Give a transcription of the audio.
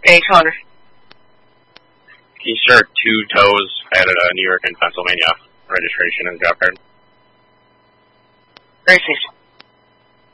Hey, Connor. Can you start 2 tows at New York and Pennsylvania registration and job card? Great station.